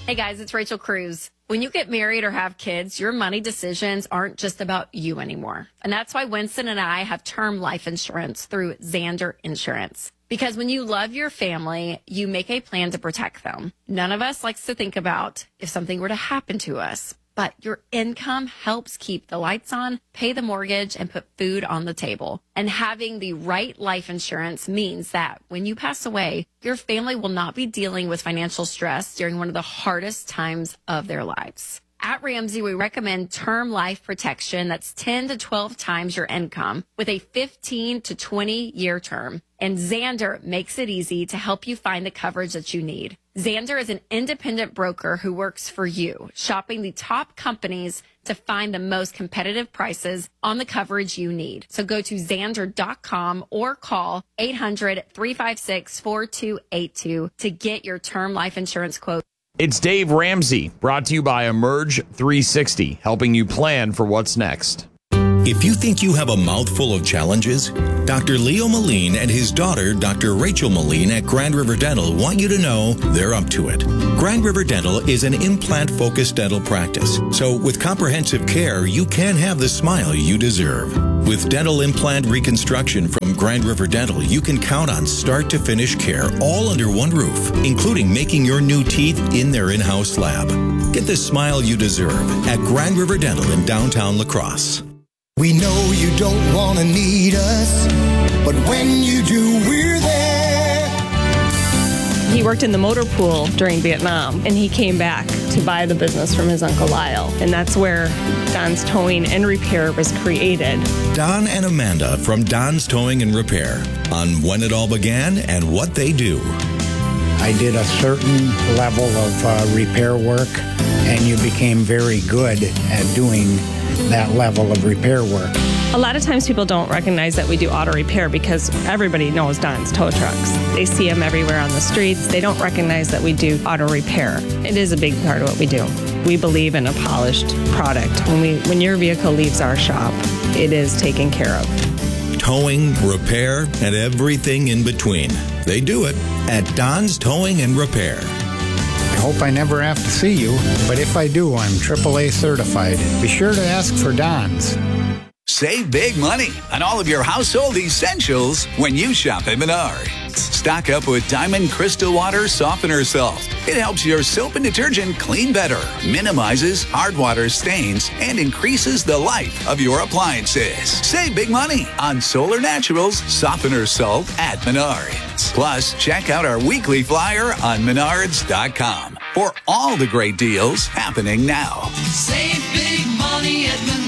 Hey guys, it's Rachel Cruz. When you get married or have kids, your money decisions aren't just about you anymore. And that's why Winston and I have term life insurance through Zander Insurance. Because when you love your family, you make a plan to protect them. None of us likes to think about if something were to happen to us. But your income helps keep the lights on, pay the mortgage, and put food on the table. And having the right life insurance means that when you pass away, your family will not be dealing with financial stress during one of the hardest times of their lives. At Ramsey, we recommend term life protection that's 10 to 12 times your income with a 15 to 20-year term. And Zander makes it easy to help you find the coverage that you need. Zander is an independent broker who works for you, shopping the top companies to find the most competitive prices on the coverage you need. So go to Zander.com or call 800-356-4282 to get your term life insurance quote. It's Dave Ramsey, brought to you by Emerge 360, helping you plan for what's next. If you think you have a mouthful of challenges, Dr. Leo Moline and his daughter, Dr. Rachel Moline at Grand River Dental want you to know they're up to it. Grand River Dental is an implant-focused dental practice. So with comprehensive care, you can have the smile you deserve. With dental implant reconstruction from Grand River Dental, you can count on start-to-finish care all under one roof, including making your new teeth in their in-house lab. Get the smile you deserve at Grand River Dental in downtown La Crosse. We know you don't want to need us, but when you do, we're there. He worked in the motor pool during Vietnam, and he came back to buy the business from his Uncle Lyle. And that's where Don's Towing and Repair was created. Don and Amanda from Don's Towing and Repair on when it all began and what they do. I did a certain level of repair work, and you became very good at doing that level of repair work. A lot of times people don't recognize that we do auto repair because everybody knows Don's tow trucks. They see them everywhere on the streets. They don't recognize that we do auto repair. It is a big part of what we do. We believe in a polished product. When your vehicle leaves our shop, it is taken care of. Towing, repair, and everything in between. They do it at Don's Towing and Repair. I hope I never have to see you, but if I do, I'm AAA certified. Be sure to ask for Don's. Save big money on all of your household essentials when you shop at Menards. Stock up with Diamond Crystal Water Softener Salt. It helps your soap and detergent clean better, minimizes hard water stains, and increases the life of your appliances. Save big money on Solar Naturals Softener Salt at Menards. Plus, check out our weekly flyer on Menards.com for all the great deals happening now. Save big money at Menards.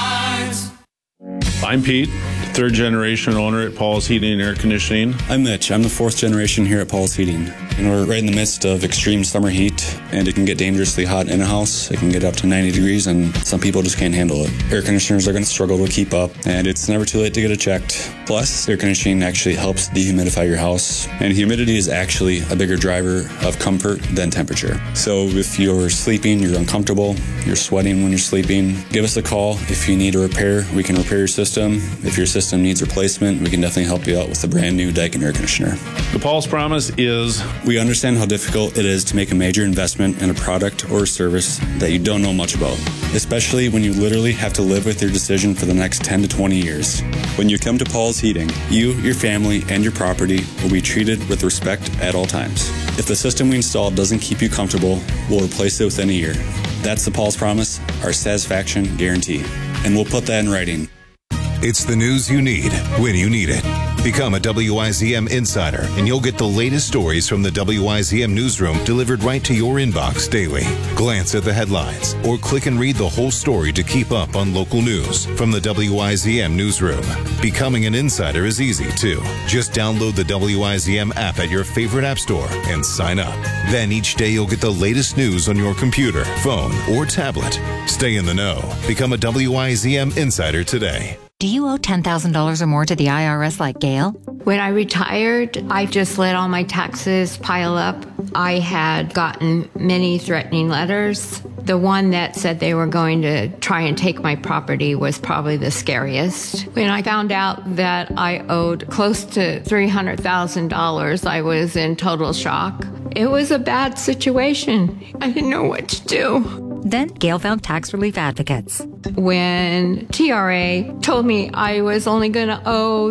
I'm Pete, third generation owner at Paul's Heating and Air Conditioning. I'm Mitch. I'm the fourth generation here at Paul's Heating. And we're right in the midst of extreme summer heat, and it can get dangerously hot in a house. It can get up to 90 degrees, and some people just can't handle it. Air conditioners are going to struggle to keep up, and it's never too late to get it checked. Plus, air conditioning actually helps dehumidify your house, and humidity is actually a bigger driver of comfort than temperature. So if you're sleeping, you're uncomfortable, you're sweating when you're sleeping, give us a call. If you need a repair, we can repair your system. If your system needs replacement, we can definitely help you out with a brand new Daikin air conditioner. The Paul's Promise is... We understand how difficult it is to make a major investment in a product or a service that you don't know much about, especially when you literally have to live with your decision for the next 10 to 20 years. When you come to Paul's Heating, you, your family, and your property will be treated with respect at all times. If the system we install doesn't keep you comfortable, we'll replace it within a year. That's the Paul's Promise, our satisfaction guarantee. And we'll put that in writing. It's the news you need when you need it. Become a WIZM insider, and you'll get the latest stories from the WIZM newsroom delivered right to your inbox daily. Glance at the headlines or click and read the whole story to keep up on local news from the WIZM newsroom. Becoming an insider is easy, too. Just download the WIZM app at your favorite app store and sign up. Then each day you'll get the latest news on your computer, phone, or tablet. Stay in the know. Become a WIZM insider today. Do you owe $10,000 or more to the IRS like Gail? When I retired, I just let all my taxes pile up. I had gotten many threatening letters. The one that said they were going to try and take my property was probably the scariest. When I found out that I owed close to $300,000, I was in total shock. It was a bad situation. I didn't know what to do. Then Gail found tax relief advocates. When TRA told me I was only going to owe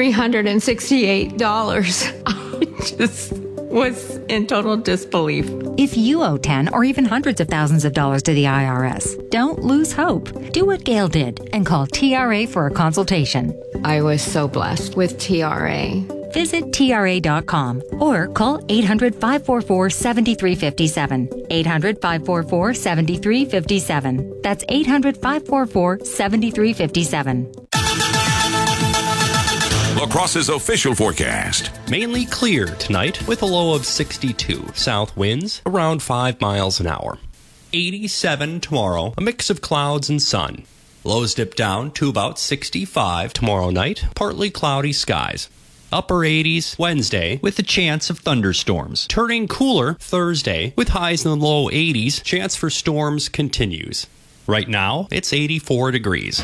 $368, I just was in total disbelief. If you owe 10 or even hundreds of thousands of dollars to the IRS, don't lose hope. Do what Gail did and call TRA for a consultation. I was so blessed with TRA. Visit TRA.com or call 800-544-7357. 800-544-7357. That's 800-544-7357. La Crosse's official forecast. Mainly clear tonight with a low of 62. South winds around 5 miles an hour. 87 tomorrow, a mix of clouds and sun. Lows dip down to about 65 tomorrow night, partly cloudy skies. Upper 80s Wednesday with a chance of thunderstorms. Turning cooler Thursday with highs in the low 80s. Chance for storms continues. Right now, it's 84 degrees.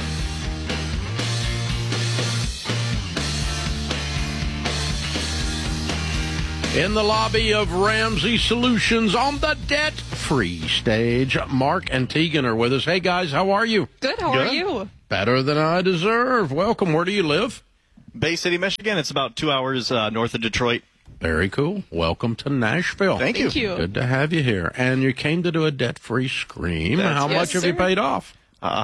In the lobby of Ramsey Solutions on the debt-free stage, Mark and Tegan are with us. Hey, guys, how are you? Good, how are you? Better than I deserve. Welcome. Where do you live? Bay City, Michigan. It's about 2 hours north of Detroit. Very cool. Welcome to Nashville. Thank you. Good to have you here. And you came to do a debt-free scream. How much have you paid off?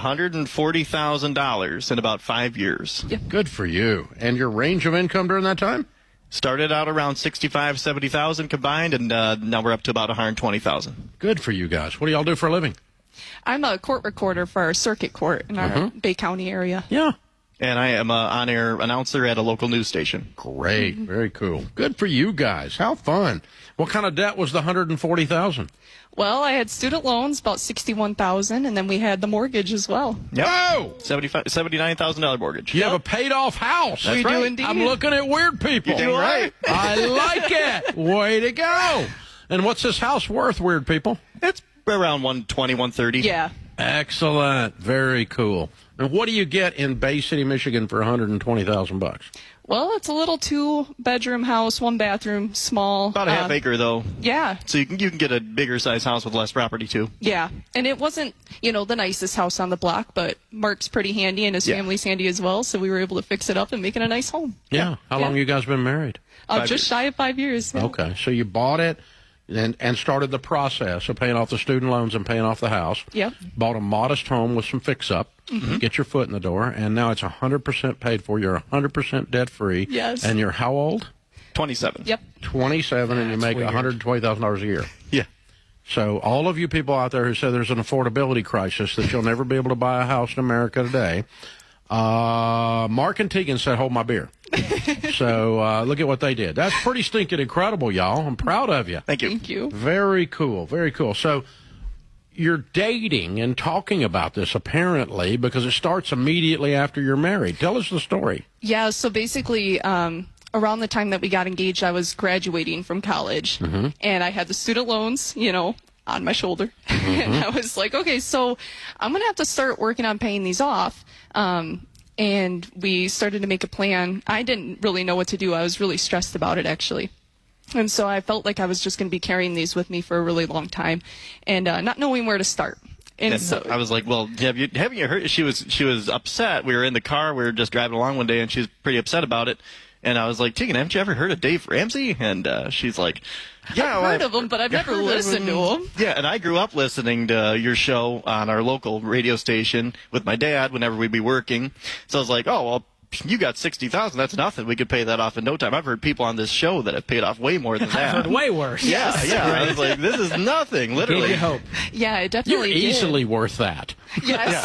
$140,000 in about 5 years. Yep. Good for you. And your range of income during that time? Started out around 65, 70,000 combined, and now we're up to about 120,000. Good for you guys. What do y'all do for a living? I'm a court recorder for our circuit court in our Bay County area. Yeah. And I am an on-air announcer at a local news station. Great. Very cool. Good for you guys. How fun. What kind of debt was the $140,000? Well, I had student loans, about $61,000, and then we had the mortgage as well. Yep. Whoa! $79,000 mortgage. You have a paid-off house. We do indeed. I'm looking at weird people. You're right. I like it. Way to go. And what's this house worth, weird people? It's around 120, 130. Yeah. Excellent. Very cool. And what do you get in Bay City, Michigan for $120,000? Well, it's a little 2-bedroom house, 1 bathroom, small. About a half acre, though. Yeah. So you can get a bigger size house with less property, too. Yeah. And it wasn't, the nicest house on the block, but Mark's pretty handy and his family's handy as well, so we were able to fix it up and make it a nice home. Yeah. How long you guys been married? Just shy of 5 years. Yeah. Okay. So you bought it and started the process of paying off the student loans and paying off the house. Yep. Bought a modest home with some fix-up. Get your foot in the door, and now it's 100% paid for. You're 100% debt-free. Yes. And you're how old? 27. Yep. 27, and you make $120,000 a year. Yeah. So all of you people out there who say there's an affordability crisis, that you'll never be able to buy a house in America today, Mark and Tegan said, hold my beer. So look at what they did. That's pretty stinking incredible, y'all. I'm proud of you. Thank you. Thank you. Very cool. Very cool. So you're dating and talking about this, apparently, because it starts immediately after you're married. Tell us the story. Yeah, so basically, around the time that we got engaged, I was graduating from college, and I had the student loans, on my shoulder. And I was like, okay, so I'm going to have to start working on paying these off. And we started to make a plan. I didn't really know what to do. I was really stressed about it, actually. And so I felt like I was just going to be carrying these with me for a really long time and not knowing where to start. And so I was like, well, haven't you heard? She was upset. We were in the car. We were just driving along one day, and she was pretty upset about it. And I was like, Tegan, haven't you ever heard of Dave Ramsey? And she's like, yeah. I've heard of him, but I've never listened to him. Yeah, and I grew up listening to your show on our local radio station with my dad whenever we'd be working. So I was like, oh, well, you got $60,000. That's nothing. We could pay that off in no time. I've heard people on this show that have paid off way more than that. I've heard way worse. Yeah. I was like, this is nothing, literally. Give you hope. Yeah, it definitely You're easily worth that. Yes.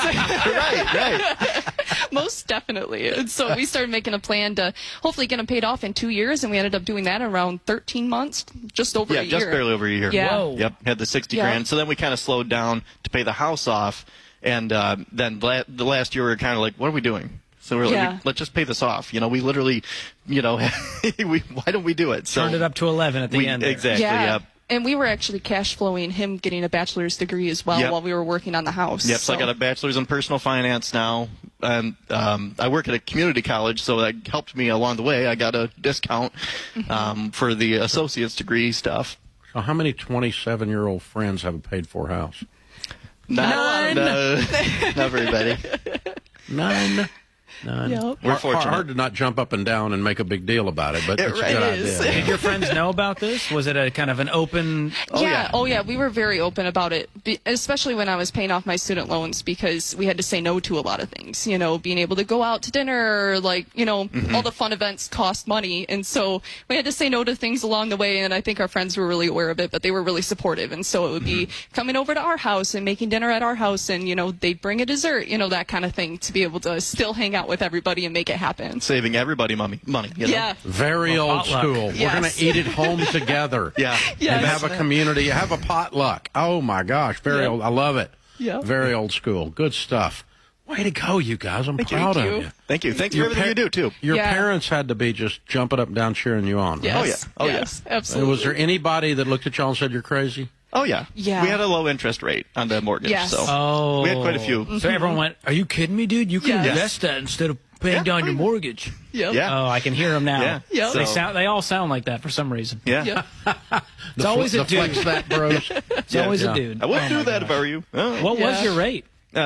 Right. Most definitely. And so we started making a plan to hopefully get them paid off in 2 years, and we ended up doing that in around 13 months, just over a year. Yeah, just barely over a year. Yeah. Whoa. Yep, had the 60 grand. So then we kind of slowed down to pay the house off, and then the last year we were kind of like, what are we doing? So we're like, let's just pay this off. We literally, why don't we do it? So turned it up to 11 at the end. Exactly, Yep. And we were actually cash flowing him getting a bachelor's degree as well while we were working on the house. Yep, so I got a bachelor's in personal finance now. And I work at a community college, so that helped me along the way. I got a discount for the associate's degree stuff. So how many 27-year-old friends have a paid-for house? None. No, not very many. None. Yep. We're fortunate. Hard to not jump up and down and make a big deal about it, but it's a good idea. Did your friends know about this? Was it a kind of an open? Oh yeah, we were very open about it, especially when I was paying off my student loans, because we had to say no to a lot of things. You know, being able to go out to dinner, like, you know, all the fun events cost money, and so we had to say no to things along the way. And I think our friends were really aware of it, but they were really supportive. And so it would be coming over to our house and making dinner at our house, and, you know, they'd bring a dessert, you know, that kind of thing, to be able to still hang out with everybody and make it happen. Saving everybody money. You know? Yeah. Very old potluck. school. Yes. We're going to eat at home together. Yeah. Yes. And have a community. Have a potluck. Oh, my gosh. Very old. I love it. Yeah. Very old school. Good stuff. Way to go, you guys. I'm proud of you. Thank you. Thanks for everything you do, too. Your parents had to be just jumping up and down cheering you on. Yes. Oh, yeah. Oh, yes. yeah. Absolutely. Was there anybody that looked at y'all and said you're crazy? Oh, yeah. Yeah. We had a low interest rate on the mortgage. Yes. So we had quite a few. So everyone went, "Are you kidding me, dude? You can Yes. invest that instead of paying down your mortgage." Yep. Yeah. Oh, I can hear them now. Yeah. Yep. They all sound like that for some reason. Yeah. Yep. It's always a the dude. flex that bros. It's always a dude. I wouldn't do that if I were you. Oh. What was your rate?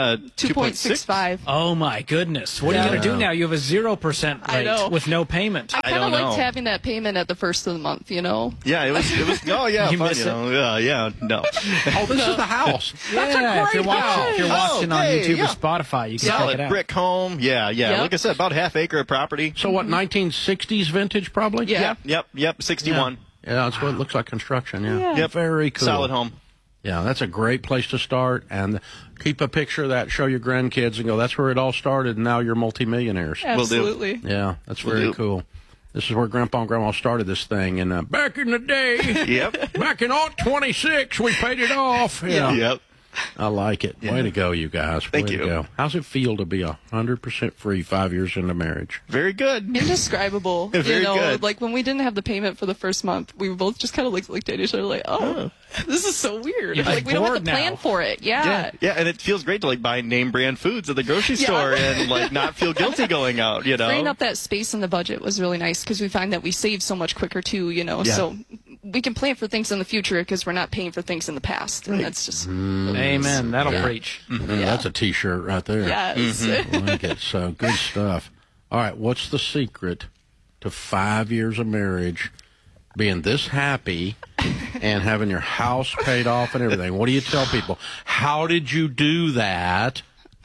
2.65. Oh my goodness! What are you going to do now? You have a 0% I know. rate with no payment. I kind of don't liked know. having that payment at the first of the month, you know? Yeah, it was. Oh yeah, You fun, miss you it? know. Yeah, no. Oh, this is the house. That's a Yeah, if great you're house. watching on hey, YouTube yeah. or Spotify, you can check Solid it out. brick home. Yeah. Yep. Like I said, about half acre of property. So what, 1960s vintage probably? Yeah. Yep. 61. Yeah, that's what it looks like construction, yeah. Yep. Very cool. Solid home. Yeah, that's a great place to start, and keep a picture of that, show your grandkids, and go, that's where it all started, and now you're multimillionaires. Absolutely. Yeah, that's very cool. This is where Grandpa and Grandma started this thing, and back in the day, Yep. back in 26, we paid it off. Yeah. Yep. I like it. Way to go, you guys. Thank Way you. to go. How's it feel to be 100% free 5 years into marriage? Very good. Indescribable. Very you know, good. like when we didn't have the payment for the first month, we both just kind of like looked at each other like, oh, this is so weird. You're Like we don't have bored to plan now. for it. Yeah. Yeah, and it feels great to like buy name brand foods at the grocery store and like not feel guilty going out, you know. Freeing up that space in the budget was really nice because we find that we save so much quicker too, you know. Yeah. So we can plan for things in the future because we're not paying for things in the past. And that's just Amen. That'll preach. That's a T-shirt right there. yes. I like it. So good stuff. All right, what's the secret to 5 years of marriage, being this happy, and having your house paid off and everything? What do you tell people? How did you do that?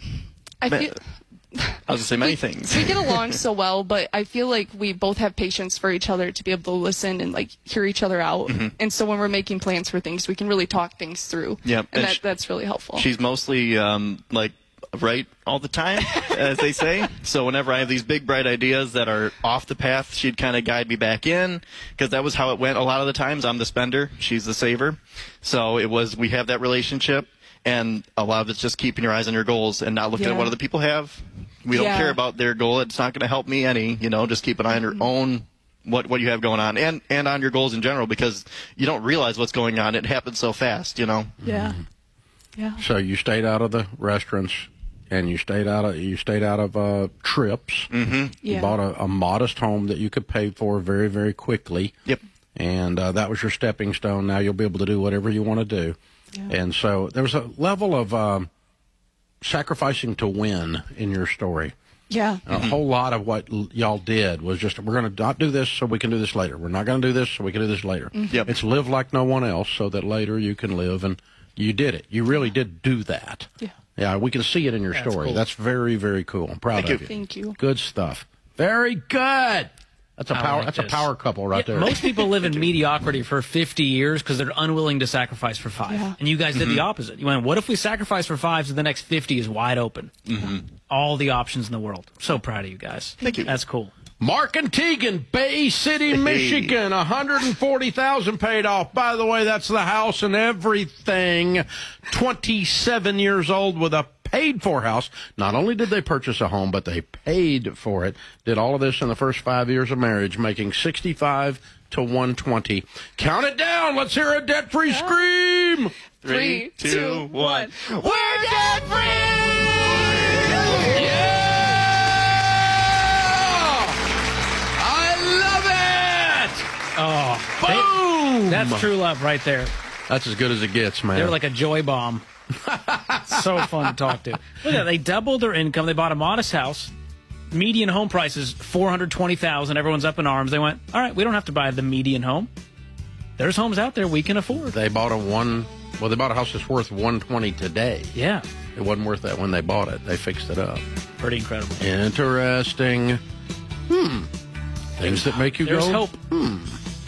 I feel I was gonna say many things. we get along so well, but I feel like we both have patience for each other to be able to listen and like hear each other out. And so when we're making plans for things, we can really talk things through. Yep. And And that's really helpful. She's mostly like right all the time, as they say. So whenever I have these big bright ideas that are off the path, she'd kind of guide me back in, because that was how it went a lot of the times. I'm the spender, she's the saver. So we have that relationship, and a lot of it's just keeping your eyes on your goals and not looking at what other people have. We don't care about their goal. It's not going to help me any, you know, just keep an eye on your own, what you have going on, and on your goals in general, because you don't realize what's going on. It happens so fast, you know. Yeah. Yeah. So you stayed out of the restaurants, and you stayed out of trips. Mm-hmm. You bought a modest home that you could pay for very, very quickly. Yep. And that was your stepping stone. Now you'll be able to do whatever you want to do. Yeah. And so there was a level of sacrificing to win in your story. Yeah. A whole lot of what y'all did was just, we're going to not do this so we can do this later. We're not going to do this so we can do this later. Yep. It's live like no one else so that later you can live, and you did it. You really did do that. Yeah. Yeah, we can see it in your story. cool. That's very, very cool. I'm proud of you. Thank you. Good stuff. Very good. That's a I power. like That's a this. power couple right there. Most people live in mediocrity for 50 years because they're unwilling to sacrifice for 5. Yeah. And you guys did the opposite. You went, what if we sacrifice for 5 so the next 50 is wide open? All the options in the world. So proud of you guys. Thank you. That's cool. Mark and Tegan, Bay City, Michigan, $140,000 paid off. By the way, that's the house and everything. 27 years old with a paid-for house. Not only did they purchase a home, but they paid for it. Did all of this in the first 5 years of marriage, making $65,000 to $120,000. Count it down. Let's hear a debt-free scream. 3, 2, 1. We're debt-free! Yeah! I love it! Oh, Boom! Boom. That's true love right there. That's as good as it gets, man. They're like a joy bomb. So fun to talk to. Look at that. They doubled their income. They bought a modest house. Median home price is $420,000. Everyone's up in arms. They went, all right, we don't have to buy the median home. There's homes out there we can afford. They bought they bought a house that's worth $120 today. Yeah. It wasn't worth that when they bought it. They fixed it up. Pretty incredible. Interesting. Things that make you There's go, hope.